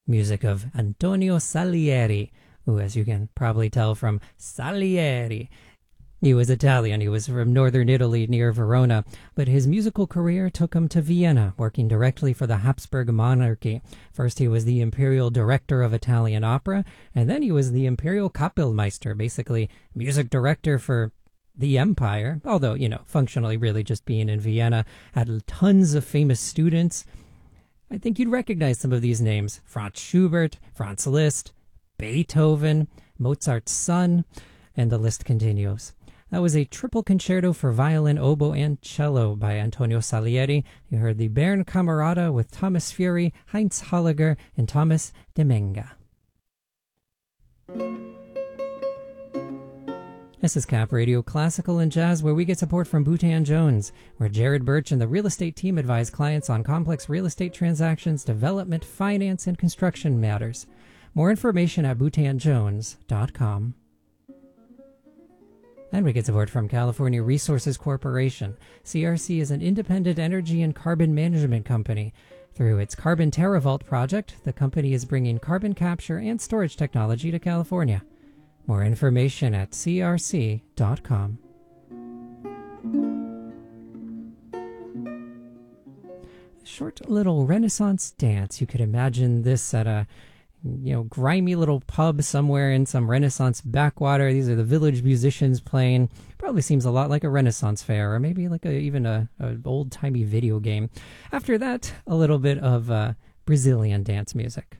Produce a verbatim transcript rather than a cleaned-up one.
music of Antonio Salieri, who, as you can probably tell from Salieri, he was Italian. He was from northern Italy near Verona, but his musical career took him to Vienna, working directly for the Habsburg monarchy. First, he was the imperial director of Italian opera, and then he was the imperial Kapellmeister, basically music director for the empire, although, you know, functionally really just being in Vienna. Had tons of famous students. I think you'd recognize some of these names: Franz Schubert, Franz Liszt, Beethoven, Mozart's son, and the list continues. That was a triple concerto for violin, oboe, and cello by Antonio Salieri. You heard the Bern Camerata with Thomas Fury, Heinz Holliger, and Thomas Demenga. This is Cap Radio Classical and Jazz, where we get support from Boutan Jones, where Jared Birch and the real estate team advise clients on complex real estate transactions, development, finance, and construction matters. More information at boutan jones dot com. And we get support from California Resources Corporation. C R C is an independent energy and carbon management company. Through its Carbon TerraVault project, the company is bringing carbon capture and storage technology to California. More information at c r c dot com. A short little Renaissance dance. You could imagine this at a you know, grimy little pub somewhere in some Renaissance backwater. These are the village musicians playing. Probably seems a lot like a Renaissance fair, or maybe like a, even a, a old-timey video game. After that, a little bit of uh, Brazilian dance music.